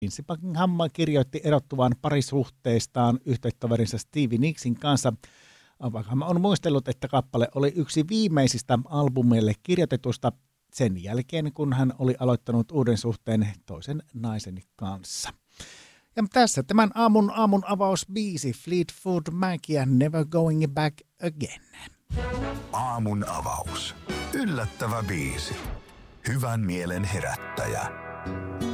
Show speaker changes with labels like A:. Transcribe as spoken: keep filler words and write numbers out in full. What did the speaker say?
A: Lindsey Buckingham kirjoitti erottuvan parisuhteestaan yhteistoverinsa Stevie Nicksin kanssa. Buckingham on muistellut, että kappale oli yksi viimeisistä albumille kirjoitetusta sen jälkeen, kun hän oli aloittanut uuden suhteen toisen naisen kanssa. Ja tässä tämän aamun aamun avausbiisi Fleetwood Mac ja Never Going Back Again.
B: Aamun avaus. Yllättävä biisi. Hyvän mielen herättäjä.